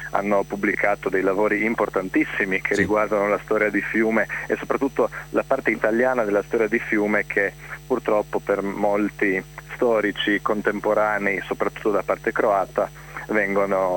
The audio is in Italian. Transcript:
hanno pubblicato dei lavori importantissimi che riguardano la storia di Fiume e soprattutto la parte italiana della storia di Fiume, che purtroppo per molti storici contemporanei, soprattutto da parte croata, vengono